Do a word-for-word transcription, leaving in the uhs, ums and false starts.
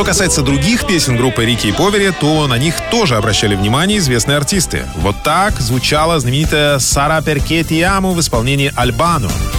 Что касается других песен группы Рики и Повери, то на них тоже обращали внимание известные артисты. Вот так звучала знаменитая «Сара перché ti amo» в исполнении Альбано.